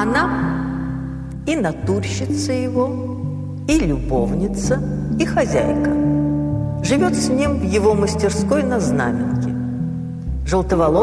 А она и натурщица его, и любовница, и хозяйка. Живет с ним в его мастерской на Знаменке. Желтоволосая,